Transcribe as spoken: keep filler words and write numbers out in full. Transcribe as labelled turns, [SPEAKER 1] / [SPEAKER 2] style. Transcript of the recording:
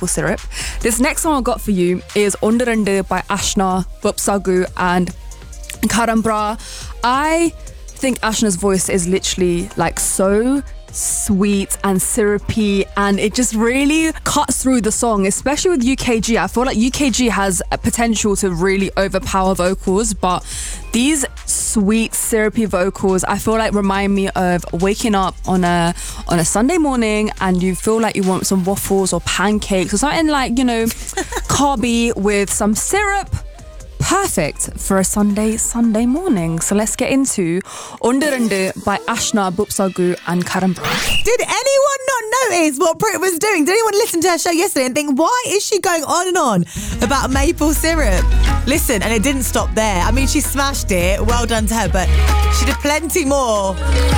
[SPEAKER 1] maple syrup. This next song I got for you is Underundu by Ashna, Bupsagu and Karambra. I think Ashna's voice is literally like so sweet and syrupy, and it just really cuts through the song, especially with U K G. I feel like U K G has a potential to really overpower vocals, but these sweet syrupy vocals I feel like remind me of waking up on a on a Sunday morning and you feel like you want some waffles or pancakes or something like, you know, carby with some syrup. Perfect for a Sunday Sunday morning. So let's get into Underundu by Ashna, Bupsagu and Karambra.
[SPEAKER 2] Did anyone not notice what Brit was doing? Did anyone listen to her show yesterday and think, why is she going on and on about maple syrup? Listen, and it didn't stop there. I mean, she smashed it. Well done to her, but she did plenty more.